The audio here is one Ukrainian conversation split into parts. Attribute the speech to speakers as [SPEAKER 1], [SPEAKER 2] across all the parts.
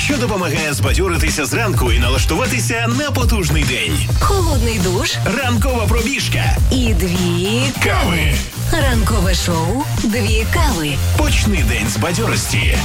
[SPEAKER 1] що допомагає збадьоритися зранку і налаштуватися на потужний день.
[SPEAKER 2] Холодний душ,
[SPEAKER 1] Ранкова пробіжка
[SPEAKER 2] і 2
[SPEAKER 1] кави.
[SPEAKER 2] Ранкове шоу «2 кави».
[SPEAKER 1] Почни день з бадьорості.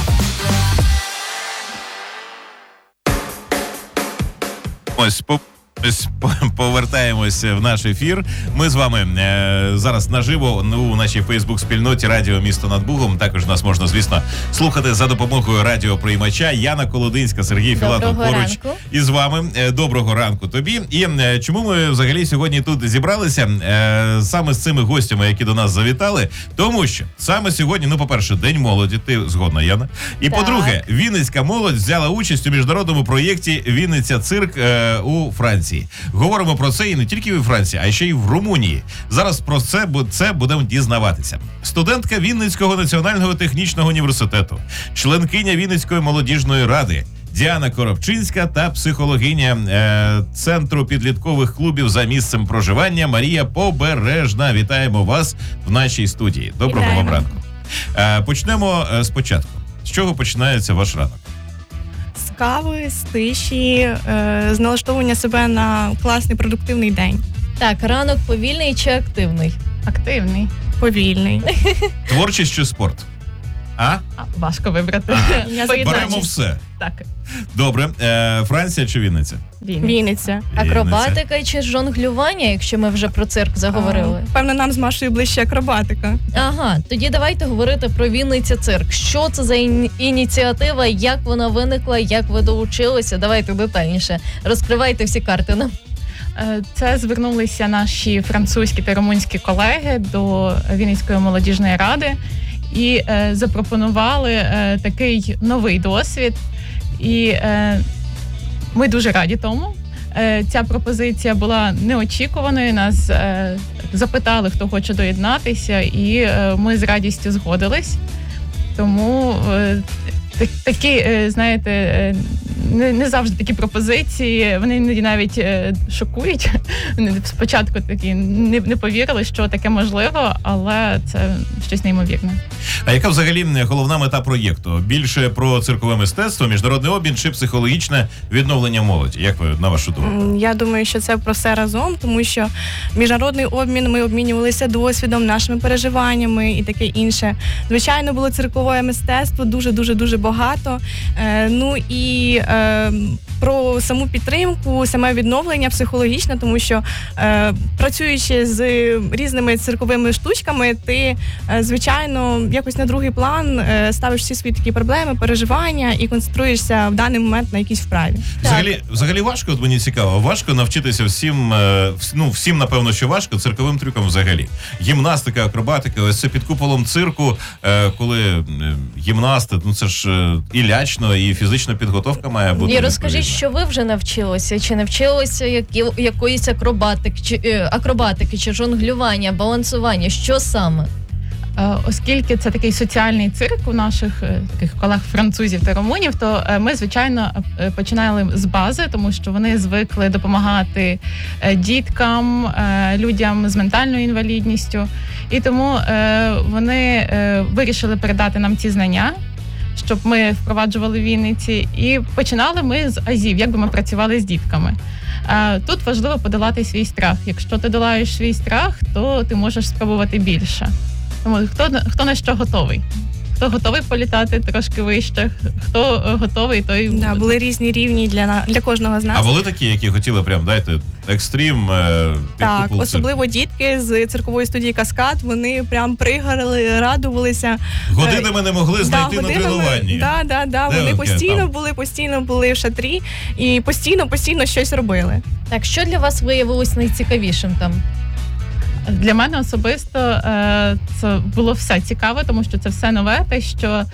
[SPEAKER 3] Ось повертаємося в наш ефір. Ми з вами зараз наживо у нашій Фейсбук-спільноті Радіо Місто над Бугом. Також нас можна, звісно, слухати за допомогою радіоприймача. Яна Колодинська, Сергій Філатов поруч із вами. Доброго ранку тобі. І чому ми взагалі сьогодні тут зібралися саме з цими гостями, які до нас завітали? Тому що саме сьогодні, по-перше, День молоді. Ти згодна, Яна? І по-друге, Вінницька молодь взяла участь у міжнародному проєкті «Вінниця цирк» у Франції. Говоримо про це і не тільки у Франції, а ще й в Румунії. Зараз про це будемо дізнаватися. Студентка Вінницького національного технічного університету, членкиня Вінницької молодіжної ради Діана Коробчинська та психологиня Центру підліткових клубів за місцем проживання Марія Побережна. Вітаємо вас в нашій студії. Доброго вам ранку. Почнемо спочатку. З чого починається ваш ранок?
[SPEAKER 4] З кави, з тиші, з налаштовування себе на класний продуктивний день.
[SPEAKER 5] Так, ранок повільний чи активний?
[SPEAKER 4] Активний. Повільний.
[SPEAKER 3] Творчість чи спорт?
[SPEAKER 5] Важко вибрати.
[SPEAKER 3] Беремо все.
[SPEAKER 5] Так.
[SPEAKER 3] Добре. Франція чи Вінниця?
[SPEAKER 4] Вінниця.
[SPEAKER 5] Акробатика чи жонглювання, якщо ми вже про цирк заговорили?
[SPEAKER 4] Певно, нам з Машою ближче акробатика.
[SPEAKER 5] Ага, тоді давайте говорити про Вінниця цирк. Що це за ініціатива, як вона виникла, як ви долучилися? Давайте детальніше. Розкривайте всі карти нам.
[SPEAKER 6] Це звернулися наші французькі та румунські колеги до Вінницької молодіжної ради і запропонували такий новий досвід. І ми дуже раді тому. Ця пропозиція була неочікуваною. Нас запитали, хто хоче доєднатися, і ми з радістю згодились. Тому такі, знаєте, не завжди такі пропозиції, вони іноді навіть шокують. Спочатку такі не повірили, що таке можливо, але це щось неймовірне.
[SPEAKER 3] А яка взагалі головна мета проєкту? Більше про циркове мистецтво, міжнародний обмін чи психологічне відновлення молоді? Як ви, на вашу думку?
[SPEAKER 4] Я думаю, що це про все разом, тому що міжнародний обмін, ми обмінювалися досвідом, нашими переживаннями і таке інше. Звичайно, було циркове мистецтво дуже багато. Ну і про саму підтримку, саме відновлення психологічне, тому що працюючи з різними цирковими штучками, ти, звичайно, якось на другий план ставиш всі свої такі проблеми, переживання і концентруєшся в даний момент на якійсь вправі.
[SPEAKER 3] Взагалі важко, от мені цікаво, важко навчитися всім, напевно, що важко, цирковим трюкам взагалі. Гімнастика, акробатика, ось це під куполом цирку, коли гімнасти, це ж і лячно, і фізична підготовка має бути.
[SPEAKER 5] І розкажіть, що ви вже навчилися? Чи навчилися якоїсь акробатики, чи жонглювання, балансування? Що саме?
[SPEAKER 6] Оскільки це такий соціальний цирк у наших таких колег-французів та румунів, то ми, звичайно, починали з бази, тому що вони звикли допомагати діткам, людям з ментальною інвалідністю. І тому вони вирішили передати нам ці знання, щоб ми впроваджували в Вінниці. І починали ми з азів, як би ми працювали з дітками. Тут важливо подолати свій страх. Якщо ти долаєш свій страх, то ти можеш спробувати більше. Тому хто на що готовий? Хто готовий політати трошки вище, хто готовий, той...
[SPEAKER 4] Да, були різні рівні для кожного з нас.
[SPEAKER 3] А були такі, які хотіли прям, екстрім?
[SPEAKER 4] Так, особливо дітки з циркової студії «Каскад», вони прям пригорали, радувалися.
[SPEAKER 3] Годинами не могли знайти на тренуванні.
[SPEAKER 4] Да, вони постійно були в шатрі і постійно щось робили.
[SPEAKER 5] Так, що для вас виявилось найцікавішим там?
[SPEAKER 6] Для мене особисто це було все цікаво, тому що це все нове, те, що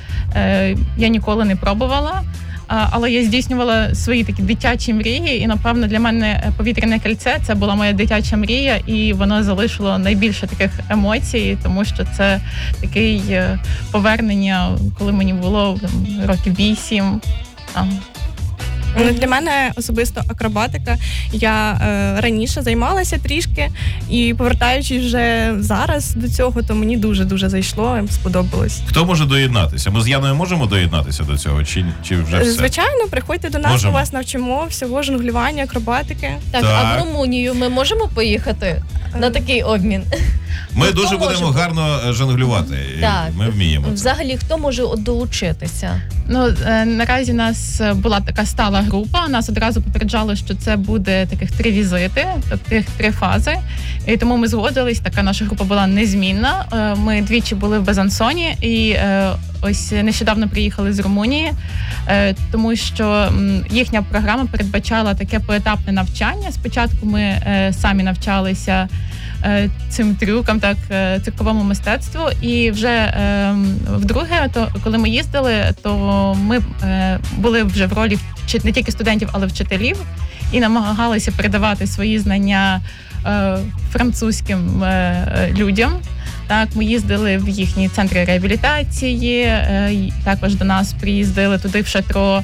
[SPEAKER 6] я ніколи не пробувала, але я здійснювала свої такі дитячі мрії, і, напевно, для мене повітряне кільце – це була моя дитяча мрія, і воно залишило найбільше таких емоцій, тому що це таке повернення, коли мені було років 8.
[SPEAKER 4] Для мене особисто акробатика. Я раніше займалася трішки, і повертаючись вже зараз до цього, то мені дуже-дуже зайшло, сподобалось.
[SPEAKER 3] Хто може доєднатися? Ми з Яною можемо доєднатися до цього? Чи вже все?
[SPEAKER 4] Звичайно, приходьте до нас,
[SPEAKER 3] Можемо.
[SPEAKER 4] ми вас навчимо всього жонглювання, акробатики.
[SPEAKER 5] Так, а в Румунію ми можемо поїхати на такий обмін?
[SPEAKER 3] Ми
[SPEAKER 5] хто
[SPEAKER 3] дуже
[SPEAKER 5] може
[SPEAKER 3] будемо гарно жонглювати.
[SPEAKER 5] Так.
[SPEAKER 3] Ми вміємо.
[SPEAKER 5] Взагалі, хто може долучитися?
[SPEAKER 6] Ну, наразі у нас була така стала група, нас одразу попереджали, що це буде таких 3 візити, таких 3 фази. І тому ми згодились, така наша група була незмінна. Ми двічі були в Безансоні і ось нещодавно приїхали з Румунії, тому що їхня програма передбачала таке поетапне навчання. Спочатку ми самі навчалися цим трюкам, так, цирковому мистецтву. І вже вдруге, то коли ми їздили, то ми були вже в ролі не тільки студентів, але вчителів, і намагалися передавати свої знання французьким людям. Так, ми їздили в їхні центри реабілітації, також до нас приїздили туди в шатро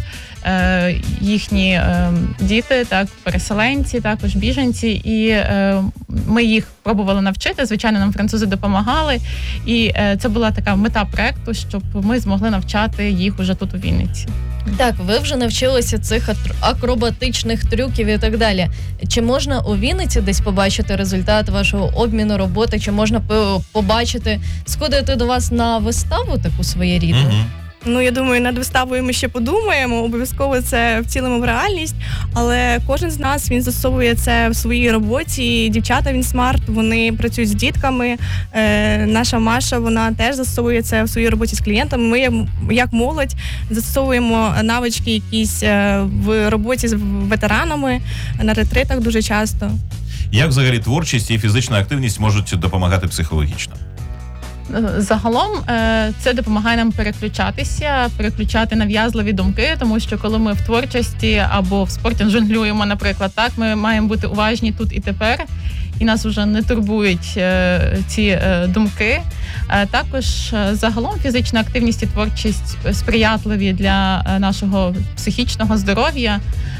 [SPEAKER 6] їхні діти, так, переселенці, також біженці, і ми їх пробували навчити. Звичайно, нам французи допомагали, і це була така мета проекту, щоб ми змогли навчати їх уже тут у Вінниці.
[SPEAKER 5] Так, ви вже навчилися цих акробатичних трюків і так далі. Чи можна у Вінниці десь побачити результат вашого обміну роботи? Чи можна побачити, сходити до вас на виставу таку своєрідну?
[SPEAKER 4] Ну, я думаю, над виставою ми ще подумаємо, обов'язково це втілимо в реальність, але кожен з нас, він застосовує це в своїй роботі. Дівчата Вінсмарт, вони працюють з дітками, наша Маша, вона теж застосовує це в своїй роботі з клієнтами. Ми, як молодь, застосовуємо навички якісь в роботі з ветеранами, на ретритах дуже часто.
[SPEAKER 3] Як взагалі творчість і фізична активність можуть допомагати психологічно?
[SPEAKER 6] Загалом це допомагає нам переключати нав'язливі думки, тому що коли ми в творчості або в спорті жонглюємо, наприклад, так, ми маємо бути уважні тут і тепер, і нас вже не турбують ці думки. Також загалом фізична активність і творчість сприятливі для нашого психічного здоров'я.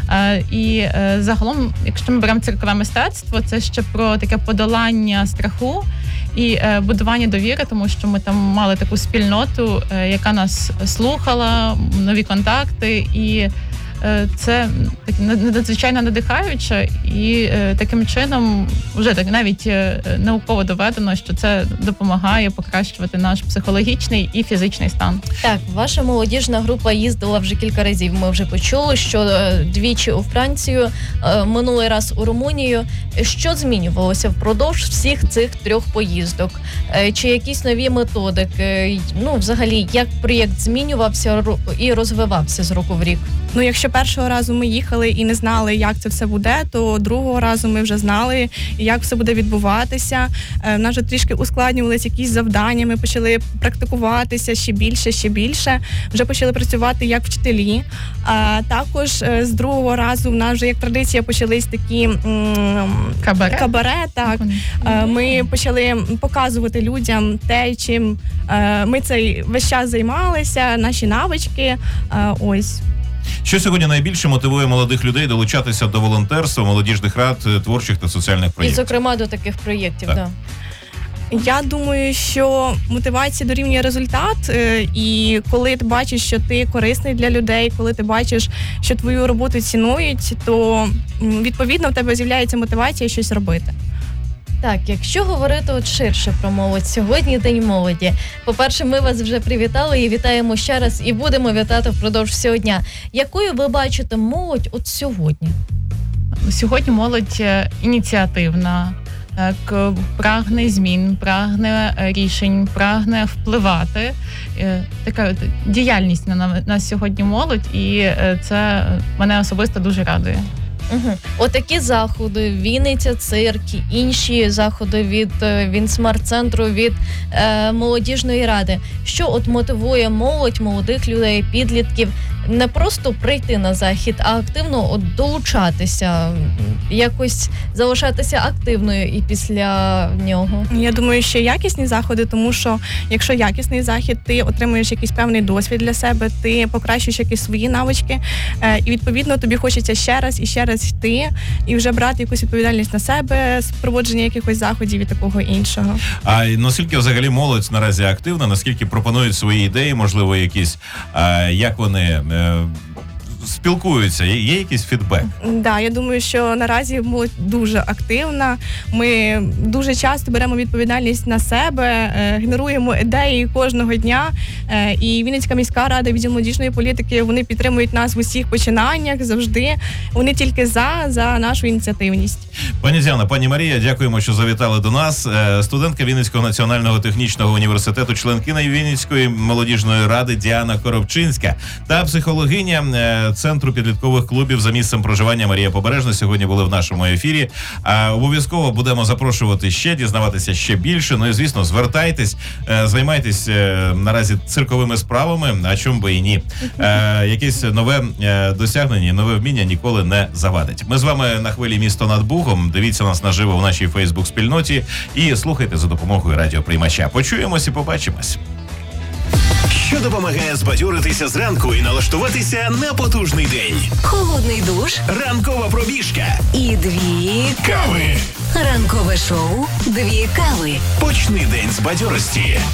[SPEAKER 6] І загалом, якщо ми беремо циркове мистецтво, це ще про таке подолання страху і будування довіри, тому що ми там мали таку спільноту, яка нас слухала, нові контакти, і це надзвичайно надихаюче, і таким чином вже так навіть науково доведено, що це допомагає покращувати наш психологічний і фізичний стан.
[SPEAKER 5] Так, ваша молодіжна група їздила вже кілька разів. Ми вже почули, що двічі у Францію, минулий раз у Румунію. Що змінювалося впродовж всіх цих 3 поїздок? Чи якісь нові методики? Ну, взагалі, як проєкт змінювався і розвивався з року в рік?
[SPEAKER 4] Ну, якщо першого разу ми їхали і не знали, як це все буде, то другого разу ми вже знали, як все буде відбуватися. В нас вже трішки ускладнювалися якісь завдання, ми почали практикуватися ще більше. Вже почали працювати як вчителі. Також з другого разу в нас вже як традиція почались такі кабаре. Так. Ми почали показувати людям те, чим ми цей весь час займалися, наші навички. Ось.
[SPEAKER 3] Що сьогодні найбільше мотивує молодих людей долучатися до волонтерства, молодіжних рад, творчих та соціальних
[SPEAKER 5] І,
[SPEAKER 3] проєктів?
[SPEAKER 5] зокрема, до таких проєктів,
[SPEAKER 3] Так.
[SPEAKER 5] да.
[SPEAKER 4] Я думаю, що мотивація дорівнює результат, і коли ти бачиш, що ти корисний для людей, коли ти бачиш, що твою роботу цінують, то відповідно в тебе з'являється мотивація щось робити.
[SPEAKER 5] Так, якщо говорити от ширше про молодь, сьогодні День молоді. По-перше, ми вас вже привітали і вітаємо ще раз, і будемо вітати впродовж всього дня. Якою ви бачите молодь от сьогодні?
[SPEAKER 6] Сьогодні молодь ініціативна, так, прагне змін, прагне рішень, прагне впливати. Така діяльність на нас сьогодні молодь, і це мене особисто дуже радує.
[SPEAKER 5] Отакі заходи, Вінниця цирк, інші заходи від Вінсмарт-центру, від молодіжної ради. Що от мотивує молодь, молодих людей, підлітків не просто прийти на захід, а активно долучатися, якось залишатися активною і після нього?
[SPEAKER 4] Я думаю, що якісні заходи, тому що якщо якісний захід, ти отримуєш якийсь певний досвід для себе, ти покращуєш якісь свої навички, і відповідно тобі хочеться ще раз йти і вже брати якусь відповідальність на себе з проводження якихось заходів і такого іншого.
[SPEAKER 3] А наскільки взагалі молодь наразі активна, наскільки пропонують свої ідеї, можливо, якісь, як вони спілкуються, є якийсь фідбек?
[SPEAKER 4] Да, я думаю, що наразі молодь дуже активна. Ми дуже часто беремо відповідальність на себе, генеруємо ідеї кожного дня. І Вінницька міська рада, відділ молодіжної політики, вони підтримують нас в усіх починаннях завжди. Вони тільки за нашу ініціативність.
[SPEAKER 3] Пані Діана, пані Марія, дякуємо, що завітали до нас. Студентка Вінницького національного технічного університету, членкиня Вінницької молодіжної ради Діана Коробчинська та психологиня Центру підліткових клубів за місцем проживання Марія Побережна сьогодні були в нашому ефірі. Обов'язково будемо запрошувати ще, дізнаватися ще більше. Ну і, звісно, звертайтесь, займайтесь наразі цирковими справами, а чому би і ні. Якесь нове досягнення, нове вміння ніколи не завадить. Ми з вами на хвилі «Місто над Бугом». Дивіться нас наживо в нашій Фейсбук-спільноті і слухайте за допомогою радіоприймача. Почуємось і побачимось.
[SPEAKER 1] Що допомагає збадьоритися зранку і налаштуватися на потужний день.
[SPEAKER 2] Холодний душ
[SPEAKER 1] Ранкова пробіжка.
[SPEAKER 2] і 2
[SPEAKER 1] Кави.
[SPEAKER 2] Ранкове шоу «2 кави».
[SPEAKER 1] Почни день з бадьорості.